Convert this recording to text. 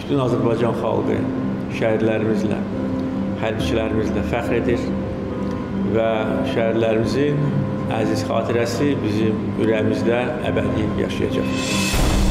bütün Azərbaycan xalqı şəhidlərimizlə, hərbçilərimizlə fəxr edir və şəhidlərimizin əziz xatirəsi bizim ürəyimizdə əbədi yaşayacaq.